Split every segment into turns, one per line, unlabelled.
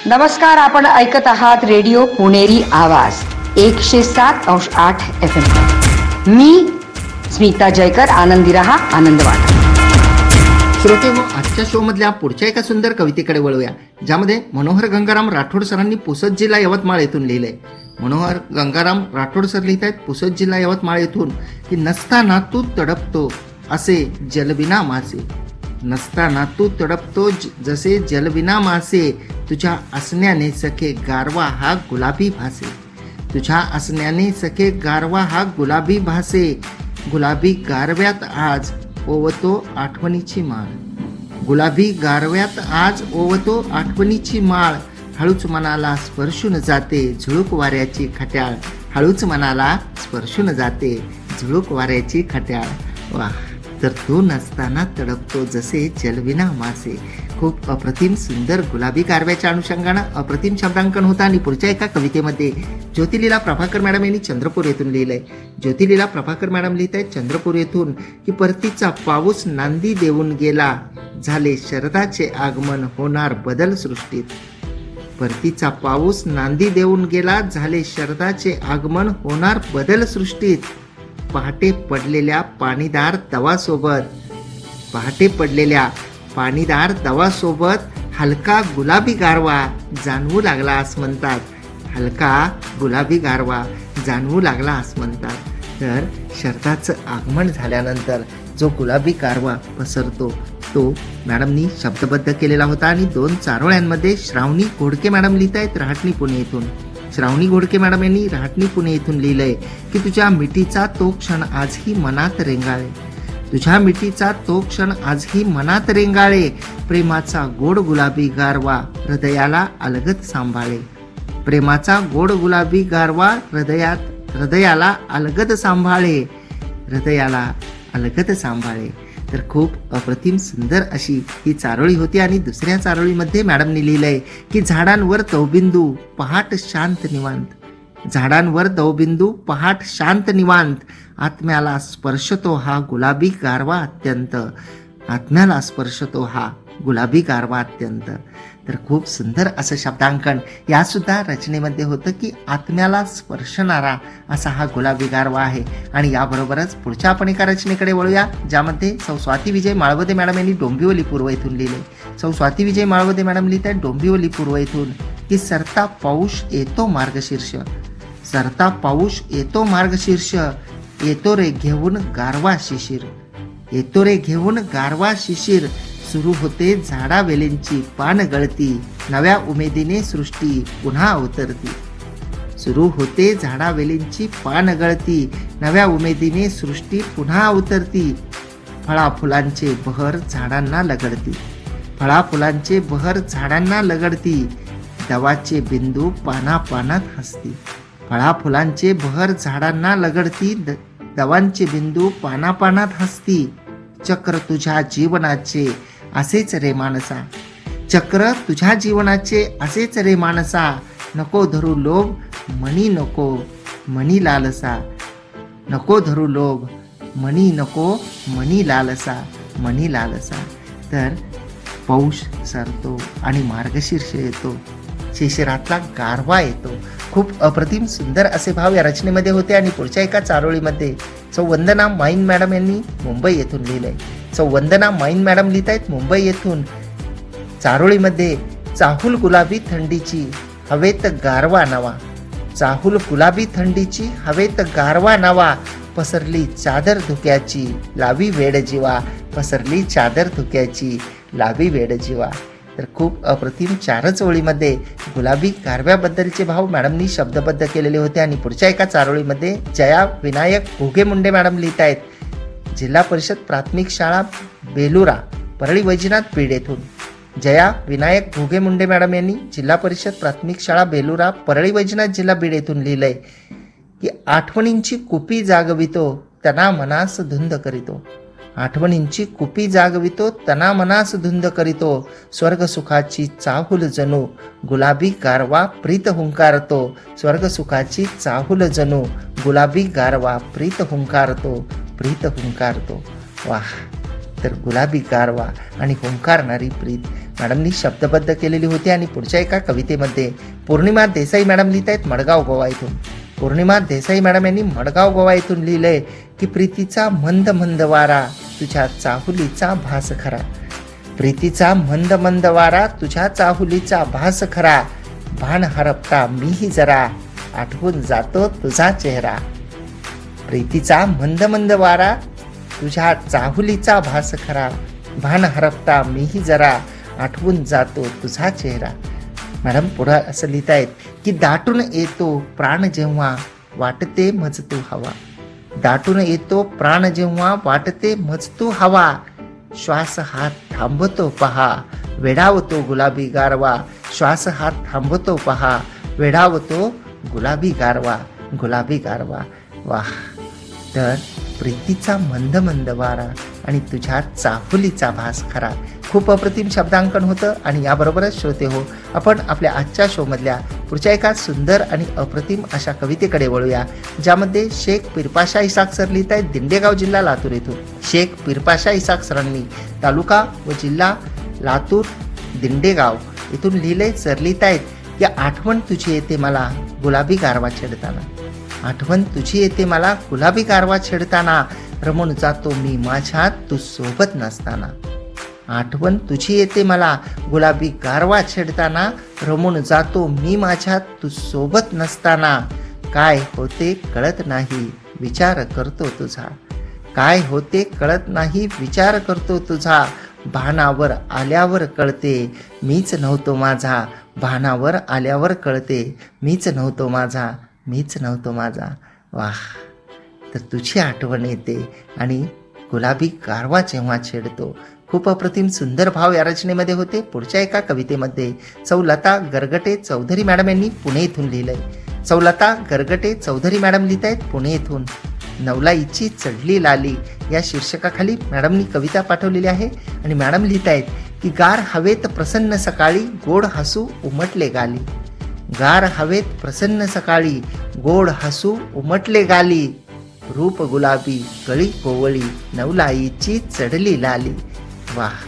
नमस्कार, आपण ऐकत आहात रेडिओ पुणेरी आवाज 107.8 FM. मी स्मिता जयकर. आनंदी रहा, आनंद वाटा.
श्रोते हो, आजच्या शो मधल्या पुढच्या एका सुंदर कवितेकडे वळूया, ज्यामध्ये मनोहर गंगाराम राठोड सरांनी पुसद जिल्हा यवतमाळ येथून लिहिलंय. मनोहर गंगाराम राठोड सर लिहित आहेत पुसद जिल्हा यवतमाळ येथून की नसताना तू तडपतो असे जलविना मासे. नसताना तू तडपतो जसे जलविना मासे, तुझ्या असण्याने सखे गारवा हा गुलाबी भासे. तुझ्या असण्याने सखे गारवा हा गुलाबी भासे. गुलाबी गारव्यात आज ओवतो आठवणीची माळ. गुलाबी गारव्यात आज ओवतो आठवणीची माळ. हळूच मनाला स्पर्शून जाते झुळूक वाऱ्याची खट्याळ. हळूच मनाला स्पर्शून जाते झुळूक वाऱ्याची खट्याळ. वाह, तर तू नसताना तडपतो जसे जलविना मासे. खूप अप्रतिम सुंदर गुलाबी गारव्याच्या अनुषंगानं अप्रतिम शब्दांकन होता. आणि पुढच्या एका कवितेमध्ये ज्योतिलीला प्रभाकर मॅडम यांनी चंद्रपूर येथून लिहिलंय. ज्योतिलीला प्रभाकर मॅडम लिहित आहेत चंद्रपूर येथून की परतीचा पाऊस नांदी देऊन गेला, झाले शरदाचे आगमन होणार बदल सृष्टीत. परतीचा पाऊस नांदी देऊन गेला, झाले शरदाचे आगमन होणार बदल सृष्टीत. पहाटे पडलेल्या पाणीदार दवासोबत, पहाटे पडलेल्या पाणीदार दवासोबत हलका गुलाबी गारवा जाणवू लागला असं म्हणतात. हलका गुलाबी गारवा जाणवू लागला असं म्हणतात. तर शरदाचं आगमन झाल्यानंतर जो गुलाबी गारवा पसरतो तो मॅडमनी शब्दबद्ध केलेला होता. आणि 2 चारोळ्यांमध्ये श्रावणी घोडके मॅडम लिहित आहेत रहाटणी पुणे येथून. श्रावणी घोडके मॅडम यांनी रहाटणी पुणे येथून लिहिलंय की तुझ्या मिठीचा तो क्षण आजही मनात रेंगाळे. तुझ्या मिठीचा तो क्षण आजही मनात रेंगाळे. प्रेमाचा गोड गुलाबी गारवा हृदयाला अलगद सांभाळे. प्रेमाचा गोड गुलाबी गारवा हृदयाला अलगद सांभाळे. हृदयाला अलगद सांभाळे. तर खूप अप्रतिम सुंदर अशी ही चारोळी होती. आणि दुसऱ्या चारोळीमध्ये मॅडमने लिहिलंय की झाडांवर दवबिंदू पहाट शांत निवांत. झाडांवर दवबिंदू पहाट शांत निवांत. आत्म्याला स्पर्शतो हा गुलाबी गारवा अत्यंत. आत्म्याला स्पर्शतो हा गुलाबी गारवा अत्यंत. तर खूप सुंदर असं शब्दांकन या सुद्धा रचनेमध्ये होतं की आत्म्याला स्पर्शणारा असा हा गुलाबी गारवा आहे. आणि याबरोबरच पुढच्या आपण एका रचनेकडे वळूया, ज्यामध्ये सौ स्वाती विजय माळवदे मॅडम यांनी डोंबिवली पूर्व येथून लिहिले. सौ स्वाती विजय माळवदे मॅडम लिहित आहेत डोंबिवली पूर्व येथून की सरता पाऊस येतो मार्गशीर्ष. सरता पाऊस येतो मार्गशीर्ष, येतो रे घेऊन गारवा शिशिर. येतो रे घेऊन गारवा शिशिर. सुरू होते झाडावेलींची पान गळती, नव्या उमेदीने सृष्टी पुन्हा अवतरती. सुरू होते झाडावेलींची पान गळती, नव्या उमेदीने सृष्टी पुन्हा अवतरती. फळा फुलांचे बहर झाडांना लगडती. फळा फुलांचे बहर झाडांना लगडती. दवाचे बिंदू पाना पानात हसती. फळा फुलांचे बहर झाडांना लगडती. दवांचे बिंदू पाना पानात हसती. चक्र तुझ्या जीवनाचे असेच रे मानसा. चक्र तुझ्या जीवनाचे असेच रे मानसा. नको धरू लोभ मनी नको मनी लालसा. नको धरू लोभ मनी नको मनी लालसा. मनी लालसा. तर पाऊस सरतो आणि मार्गशीर्ष येतो. शिशिरातला गारवा येतो. खूप अप्रतिम सुंदर असे भाव या रचनेमध्ये होते. आणि पुढच्या एका चारोळीमध्ये सौ वंदना माईन मॅडम यांनी मुंबई येथून लिहिलंय. सौ वंदना माईन मॅडम लिहित आहेत मुंबई येथून चारोळीमध्ये चाहूल गुलाबी थंडीची हवेत गारवा नवा. चाहूल गुलाबी थंडीची हवेत गारवा नवा. पसरली चादर धुक्याची लावी वेड जीवा. पसरली चादर धुक्याची लावी वेड जीवा. तर खूप अप्रतिम 4च ओळीमध्ये गुलाबी गारव्याबद्दलचे भाव मॅडमनी शब्दबद्ध केलेले होते. आणि पुढच्या एका चारोळीमध्ये जया विनायक घोगे मुंडे मॅडम लिहित आहेत जिल्हा परिषद प्राथमिक शाळा बेलुरा परळी वैजनाथ बीड येथून. जया विनायक घोगे मुंडे मॅडम यांनी जिल्हा परिषद प्राथमिक शाळा बेलुरा परळी वैजनाथ जिल्हा बीड येथून लिहिलंय की आठवणींची कुपी जागवितो तना मनास धुंद करीतो. आठवणींची कुपी जागवितो तना मनास धुंद करीतो. स्वर्ग सुखाची चाहूल जणू गुलाबी गारवा प्रीत हुंकारतो. स्वर्ग सुखाची चाहूल जणू गुलाबी गारवा प्रीत हुंकारतो. प्रीत हुंकारतो. वाह, तर गुलाबी गारवा आणि हुंकारणारी प्रीत मॅडमनी शब्दबद्ध केलेली होती. आणि पुढच्या एका कवितेमध्ये पौर्णिमा देसाई मॅडम लिहित आहेत मडगाव गोवा इथून. पौर्णिमा देसाई मॅडम यांनी मडगाव गोवा इथून लिहिलंय की प्रीतीचा मंद मंद वारा तुझ्या चाहुलीचा भास खरा. प्रीतीचा मंद मंद वारा तुझ्या चाहुलीचा भास खरा. भान हरपता मीही जरा आठवून जातो तुझा चेहरा. प्रीतीचा मंद मंद वारा तुझ्या चाहुलीचा भास खरा. भान हरपता मीही जरा आठवून जातो तुझा चेहरा. मॅडम पुढं असं लिहित आहेत की दाटून येतो प्राण जेव्हा वाटते मजतू हवा. दाटून येतो प्राण जेव्हा वाटते मजतू हवा. श्वास हात थांबतो पहा वेडावतो गुलाबी गारवा. श्वास हात थांबतो पहा वेडावतो गुलाबी गारवा. गुलाबी गारवा. वाह. तर प्रीतीचा मंद मंद वारा आणि तुझ्या चाहुलीचा भास खरा. खूप अप्रतिम शब्दांकन होतं. आणि याबरोबरच श्रोते हो, आपण आपल्या आजच्या शोमधल्या पुढच्या एका सुंदर आणि अप्रतिम अशा कवितेकडे वळूया, ज्यामध्ये शेख पिरपाशा इसाक सर लिहित आहेत दिंडेगाव जिल्हा लातूर येथून. शेख पिरपाशा इसाक सरांनी तालुका व जिल्हा लातूर दिंडेगाव इथून लिहिले. सर लिहित आहेत की आठवण तुझी येते मला गुलाबी गारवा छेडताना. आठवण तुझी येते मला गुलाबी गारवा छेडताना. रमून जातो मी माझ्यात तू सोबत नसताना. आठवण तुझी येते मला गुलाबी गारवा छेडताना. रमून जातो मी माझ्यात तू सोबत नसताना. काय होते कळत नाही विचार करतो तुझा. काय होते कळत नाही विचार करतो तुझा. भानावर आल्यावर कळते मीच नव्हतो माझा. भानावर आल्यावर कळते मीच नव्हतो माझा. मीच नव्हतो माझा. वाह. तर तुझी आठवण येते आणि गुलाबी गारवा जेव्हा छेडतो. खूप अप्रतिम सुंदर भाव या रचनेमध्ये होते. पुढच्या एका कवितेमध्ये सौ लता गरगटे चौधरी मॅडम यांनी पुणे इथून लिहिलंय. सौ लता गरगटे चौधरी मॅडम लिहित आहेत पुणे इथून. नवलाईची चढली लाली या शीर्षकाखाली मॅडमनी कविता पाठवलेली आहे. आणि मॅडम लिहित आहेत की गार हवेत प्रसन्न सकाळी गोड हसू उमटले गाली. गार हवेत प्रसन्न सकाळी गोड हसू उमटले गाली. रूप गुलाबी कळी कोवळी नवलाईची चढली लाली. वाह.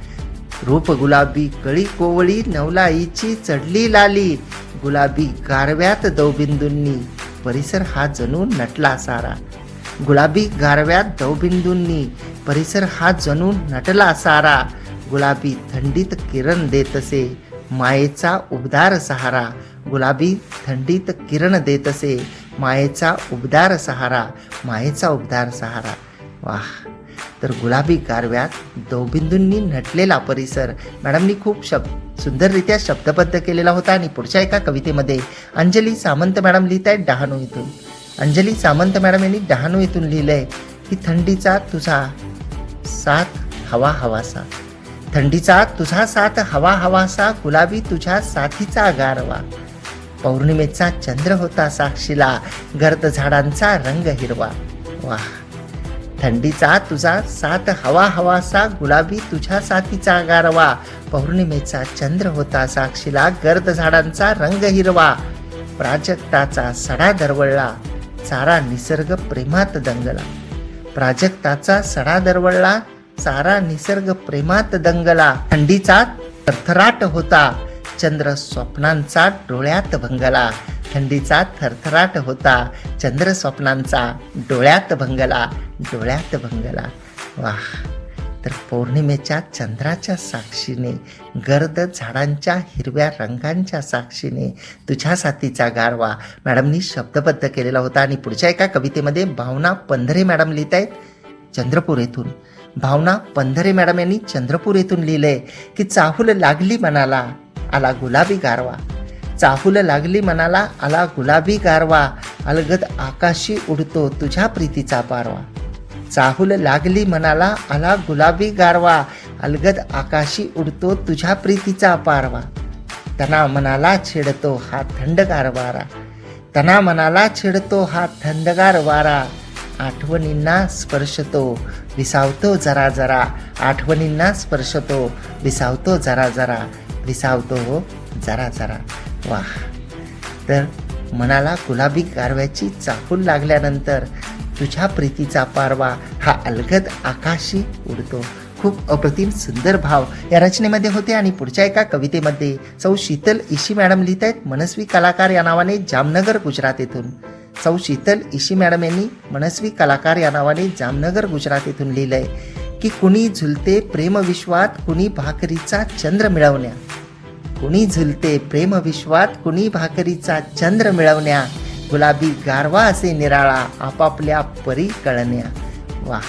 रूप गुलाबी कळी कोवळी नवलाईची चढली लाली. गुलाबी गारव्यात दवबिंदूंनी परिसर हा जणू नटला सारा. गुलाबी गारव्यात दवबिंदूंनी परिसर हा जणू नटला सारा. गुलाबी थंडीत किरण देतसे मायेचा उबदार सहारा. गुलाबी थंडीत किरण देतसे मायेचा उबदार सहारा. मायेचा उबदार सहारा. वाह. तर गुलाबी गारव्यात दवबिंदूंनी नटलेला परिसर मॅडमनी खूप सुंदररित्या शब्दबद्ध केलेला होता. आणि पुढच्या एका कवितेमध्ये अंजली सामंत मॅडम लिहित आहेत डहाणू इथून. अंजली सामंत मॅडम यांनी डहाणू इथून लिहिलंय की थंडीचा तुझा साथ हवा हवासा. थंडीचा तुझा साथ हवा हवासा. गुलाबी तुझ्या साथीचा गारवा. पौर्णिमेचा चंद्र होता साक्षीला गर्द झाडांचा रंग हिरवा. वाह. थंडीचा तुझा साथ हवा हवासा. गुलाबी तुझ्या साथीचा गारवा. पौर्णिमेचा चंद्र होता साक्षीला गर्द झाडांचा रंग हिरवा. प्राजक्ताचा सडा दरवळला सारा निसर्ग प्रेमात दंगला. प्राजक्ताचा सडा दरवळला सारा निसर्ग प्रेमात दंगला. थंडीचा थरथराट होता चंद्र स्वप्नांचा डोळ्यात भंगला. थंडीचा थरथराट होता चंद्र स्वप्नांचा डोळ्यात भंगला. डोळ्यात भंगला. वाह. तर पौर्णिमेच्या चंद्राच्या साक्षीने गर्द झाडांच्या हिरव्या रंगांच्या साक्षीने तुझ्या साथीचा गारवा मॅडमनी शब्दबद्ध केलेला होता. आणि पुढच्या एका कवितेमध्ये भावना पंधरे मॅडम लिहित आहेत चंद्रपूर येथून. भावना पंधरे मॅडम यांनी चंद्रपूर येथून लिहिलंय की चाहूल लागली मनाला आला गुलाबी गारवा. चाहूल लागली मनाला आला गुलाबी गारवा. अलगद आकाशी उडतो तुझ्या प्रीतीचा पारवा. चाहूल लागली मनाला आला गुलाबी गारवा. अलगद आकाशी उडतो तुझ्या प्रीतीचा पारवा. तना मनाला छेडतो हा थंडगार वारा. तना मनाला छेडतो हा थंडगार वारा. आठवणींना स्पर्शतो विसावतो जरा जरा. आठवणींना स्पर्शतो विसावतो जरा जरा. विसावतो हो जरा जरा. वाह. तर मनाला गुलाबी गारव्याची चाहूल लागल्यानंतर तुझ्या प्रीतीचा पारवा हा अलगद आकाशी उडतो. खूप अप्रतिम सुंदर भाव या रचनेमध्ये होते. आणि पुढच्या एका कवितेमध्ये सौ शीतल इशी मॅडम लिहित आहेत मनस्वी कलाकार या नावाने जामनगर गुजरात येथून. सौ शीतल इशी मॅडम यांनी मनस्वी कलाकार या नावाने जामनगर गुजरात येथून लिहिलंय की कुणी झुलते प्रेम विश्वात कुणी भाकरीचा चंद्र मिळवण्या. कुणी झुलते प्रेम विश्वात कुणी भाकरीचा चंद्र मिळवण्या. गुलाबी गारवा असे निराळा आपापल्या परी कळण्या. वाह,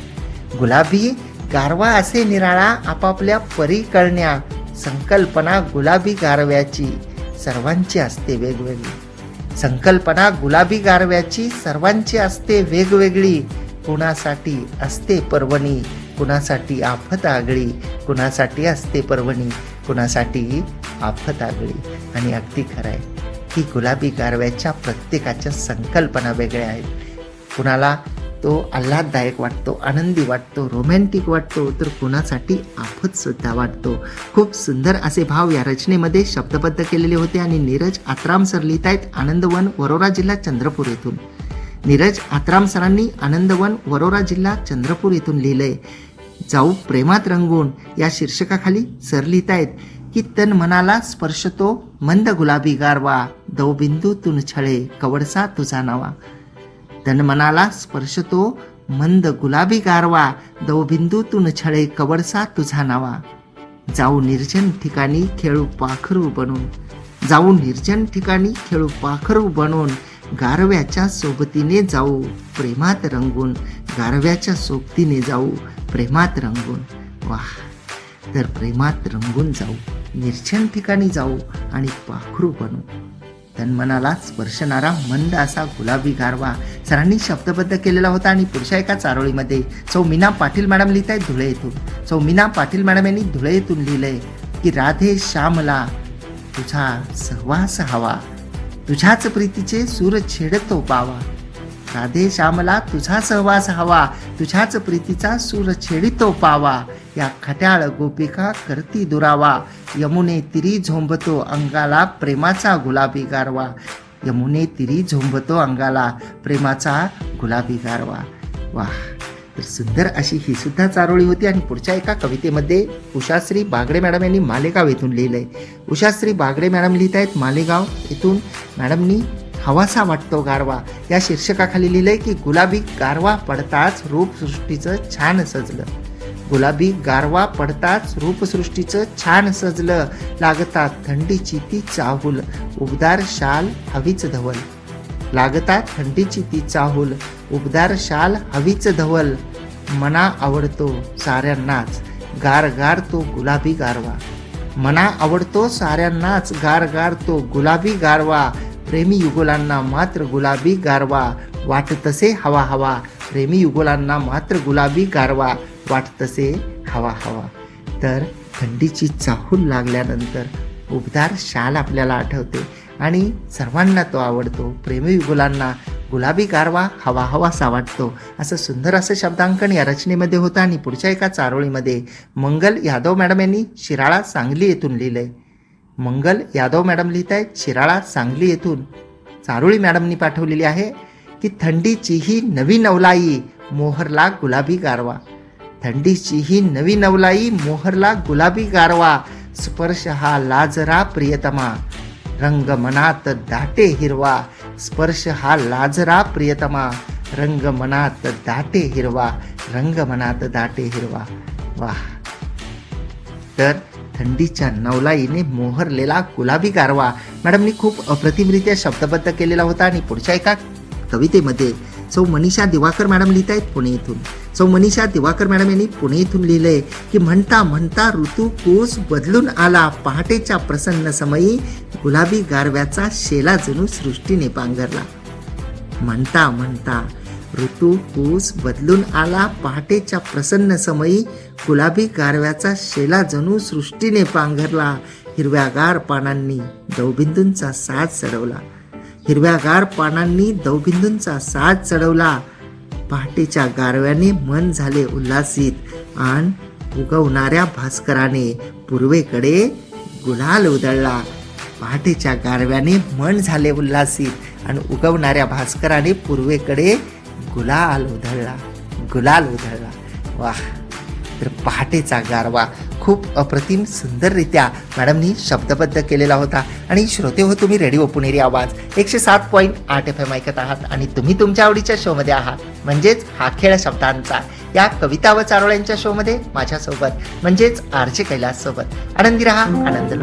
गुलाबी गारवा असे निराळा आपापल्या परी कळण्या. संकल्पना गुलाबी गारव्याची सर्वांची असते वेगवेगळी. संकल्पना गुलाबी गारव्याची सर्वांची असते वेगवेगळी. कुणासाठी असते पर्वणी कुणासाठी आफत आगळी. कुणासाठी असते पर्वणी कुणासाठी आफत आगळी. आणि अगदी खरं आहे की गुलाबी गारव्याच्या प्रत्येकाच्या संकल्पना वेगळ्या आहेत. कुणाला तो आल्हाददायक वाटतो, आनंदी वाटतो, रोमॅन्टिक वाटतो, तर कुणासाठी आफत सुद्धा वाटतो. खूप सुंदर असे भाव या रचनेमध्ये शब्दबद्ध केलेले होते. आणि नीरज आत्राम सर लिहित आहेत आनंदवन वरोरा जिल्हा चंद्रपूर येथून. नीरज आत्राम सरांनी आनंदवन वरोरा जिल्हा चंद्रपूर येथून लिहिलंय जाऊ प्रेमात रंगून या शीर्षकाखाली सर लिहित आहेत की तन मनाला स्पर्शतो मंद गुलाबी गारवा दवबिंदूतून छळे कवडसा तुझा नावा. तन मनाला स्पर्शतो मंद गुलाबी गारवा दवबिंदूतून छळे कवडसा तुझा नावा. जाऊ निर्जन ठिकाणी खेळू पाखरू बनून. जाऊ निर्जन ठिकाणी खेळू पाखरू बनून. गारव्याच्या सोबतीने जाऊ प्रेमात रंगून. गारव्याच्या सोबतीने जाऊ प्रेमात रंगून. वाह, तर प्रेमात रंगून जाऊ, निर्जन ठिकाणी जाऊ आणि पाखरू बनू. तन्मनाला स्पर्शणारा मंद असा गुलाबी गारवा सरांनी शब्दबद्ध केलेला होता. आणि पुढच्या एका चारोळीमध्ये सौ मीना पाटील मॅडम लिहित आहेत धुळे येथून. सौ मीना पाटील मॅडम यांनी धुळे येथून लिहिलंय की राधे श्यामला तुझा सहवास हवा. तुझ्याच प्रीतीचे सूर छेडतो पावा. राधे श्यामला तुझा सहवास हवा. तुझ्याच प्रीतीचा सूर छेडितो पावा. या खट्याळ गोपिका करती दुरावा. यमुने तिरी झोंबतो अंगाला प्रेमाचा गुलाबी गारवा. यमुने तिरी झोंबतो अंगाला प्रेमाचा गुलाबी गारवा. वाह, तर सुंदर अशी ही सुद्धा चारोळी होती. आणि पुढच्या एका कवितेमध्ये उषाश्री बागडे मॅडम यांनी मालेगाव येथून लिहिलंय. उषाश्री बागडे मॅडम लिहित आहेत मालेगाव येथून. मॅडमनी हवासा वाटतो गारवा या शीर्षकाखाली लिहिलंय की गुलाबी गारवा पडताच रूपसृष्टीचं छान सजलं. गुलाबी गारवा पडताच रूपसृष्टीचं छान सजलं. लागतात थंडीची ती चाहूल उबदार शाल हवीच धवल. लागतात थंडीची ती चाहूल उबदार शाल हवीच धवल. मना आवडतो साऱ्यांनाच गार गार तो गुलाबी गारवा. मना आवडतो साऱ्यांनाच गार गार तो गुलाबी गारवा. प्रेमी युगुलांना मात्र गुलाबी गारवा वाटतसे हवा हवा. प्रेमी युगुलांना मात्र गुलाबी गारवा वाटतसे हवा हवा. तर थंडीची चाहूल लागल्यानंतर उबदार शाल आपल्याला आठवते आणि सर्वांना तो आवडतो. प्रेमी युगुलांना गुलाबी गारवा हवा हवासा वाटतो. असं सुंदर असं शब्दांकन या रचनेमध्ये होतं. आणि पुढच्या एका चारोळीमध्ये मंगल यादव मॅडम यांनी शिराळा सांगली येथून लिहिलंय. मंगल यादव मॅडम लिहित आहेत शिराळा सांगली येथून. चारोळी मॅडमनी पाठवलेली आहे की थंडीची ही नवी नवलाई मोहरला गुलाबी गारवा. थंडीची ही नवी नवलाई मोहरला गुलाबी गारवा. स्पर्श हा लाजरा प्रियतमा रंग मनात दाटे हिरवा. स्पर्श हा लाजरा प्रियतमा रंग मनात दाटे हिरवा. रंग मनात दाटे हिरवा. वाह, तर थंडीच्या नवलाईने मोहरलेला गुलाबी गारवा मॅडमनी खूप अप्रतिमरित्या शब्दबद्ध केलेला होता. आणि पुढच्या एका कवितेमध्ये सौ मनीषा दिवाकर मॅडम लिहित आहेत पुणे येथून. सौ मनीषा दिवाकर मॅडम यांनी पुणे येथून लिहिलंय की म्हणता म्हणता ऋतू कोस बदलून आला. पहाटेच्या प्रसन्न समयी गुलाबी गारव्याचा शेला जणू सृष्टीने पांघरला. म्हणता म्हणता ऋतू कोस बदलून आला. पहाटेच्या प्रसन्न समयी गुलाबी गारव्याचा शेला जणू सृष्टीने पांघरला. हिरव्यागार पानांनी दवबिंदूंचा साज चढवला. हिरव्यागार पानांनी दवबिंदूंचा साज चढवला. पहाटेच्या गारव्याने मन झाले उल्हासित आण उगवणाऱ्या भास्कराने पूर्वेकडे गुलाल उधळला. पहाटेच्या गारव्याने मन झाले उल्हासित आणि उगवणाऱ्या भास्कराने पूर्वेकडे गुलाल उधळला. गुलाल उधळला. वाह, तर पहाटेचा गारवा खूप अप्रतिम सुंदररित्या मॅडमनी शब्दबद्ध केलेला होता. आणि श्रोते हो, तुम्ही रेडिओ पुणेरी आवाज 107.8 FM ऐकत आहात आणि तुम्ही तुमच्या आवडीच्या शोमध्ये आहात, म्हणजेच हा खेळ शब्दांचा. या कविता व चारोळ्यांच्या शोमध्ये माझ्यासोबत म्हणजेच आरजे कैलास सोबत आनंदी रहा, आनंद